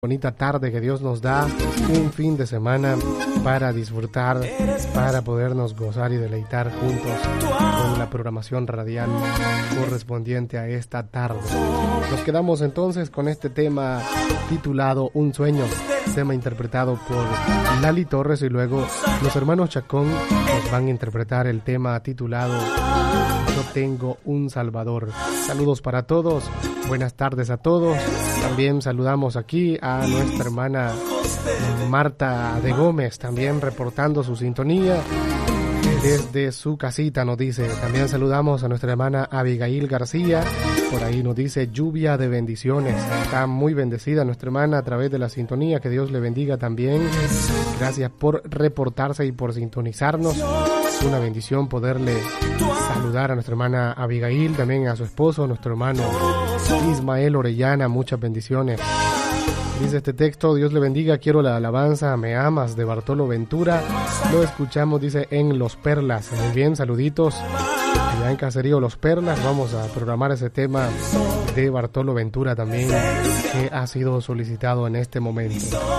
Bonita tarde que Dios nos da, un fin de semana para disfrutar, para podernos gozar y deleitar juntos con la programación radial correspondiente a esta tarde. Nos quedamos entonces con este tema titulado Un Sueño, tema interpretado por Lali Torres, y luego los hermanos Chacón nos van a interpretar el tema titulado Yo Tengo un Salvador. Saludos para todos, buenas tardes a todos. También saludamos aquí a nuestra hermana Marta de Gómez, también reportando su sintonía desde su casita, nos dice. También saludamos a nuestra hermana Abigail García, por ahí nos dice lluvia de bendiciones. Está muy bendecida nuestra hermana a través de la sintonía, que Dios le bendiga también. Gracias por reportarse y por sintonizarnos. Es una bendición poderle saludar a nuestra hermana Abigail, también a su esposo, nuestro hermano Ismael Orellana, muchas bendiciones. Dice este texto: Dios le bendiga, quiero la alabanza Me Amas de Bartolo Ventura. Lo escuchamos, dice, en Los Perlas. Muy bien, saluditos allá en Caserío Los Perlas. Vamos a programar ese tema de Bartolo Ventura también, que ha sido solicitado en este momento.